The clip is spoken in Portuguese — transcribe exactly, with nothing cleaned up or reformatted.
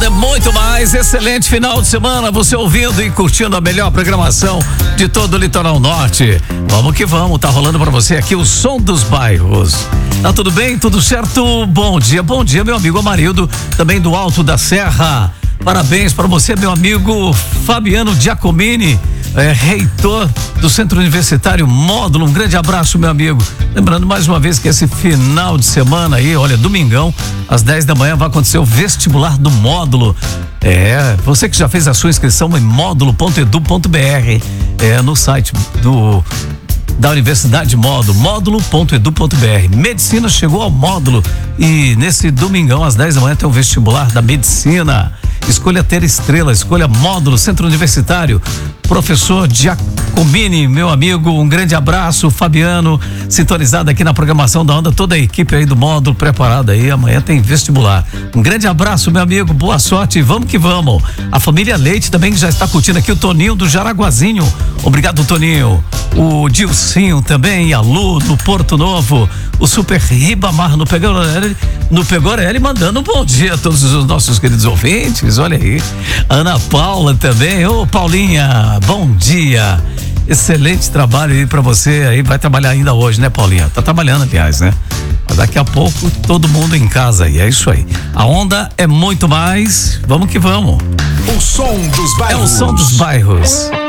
Onda é muito mais. Excelente final de semana, você ouvindo e curtindo a melhor programação de todo o Litoral Norte. Vamos que vamos, tá rolando pra você aqui o Som dos Bairros. Tá tudo bem? Tudo certo? Bom dia, bom dia, meu amigo Amarildo, também do Alto da Serra. Parabéns para você, meu amigo Fabiano Giacomini, é, reitor do Centro Universitário Módulo. Um grande abraço, meu amigo. Lembrando mais uma vez que esse final de semana aí, olha, domingão, às dez da manhã vai acontecer o vestibular do Módulo. É, você que já fez a sua inscrição em módulo ponto edu ponto br, é, no site do da Universidade Módulo, módulo ponto edu ponto br. Medicina chegou ao Módulo e nesse domingão às dez da manhã tem o vestibular da Medicina. Escolha ter estrela, escolha Módulo, Centro Universitário. Professor Giacomini, meu amigo, um grande abraço. Fabiano, sintonizado aqui na programação da Onda, toda a equipe aí do Módulo preparada aí, amanhã tem vestibular. Um grande abraço, meu amigo, boa sorte, vamos que vamos. A família Leite também que já está curtindo aqui, o Toninho do Jaraguazinho, obrigado, Toninho. O Dilcinho também, a Lu no Porto Novo, o Super Ribamar no Pegorelli, no Pegorelli mandando um bom dia a todos os nossos queridos ouvintes, olha aí. Ana Paula também, ô Paulinha, bom dia. Excelente trabalho aí pra você aí, vai trabalhar ainda hoje, né, Paulinha? Tá trabalhando, aliás, né? Mas daqui a pouco todo mundo em casa aí, é isso aí. A Onda é muito mais, vamos que vamos. O som dos bairros. É o som dos bairros.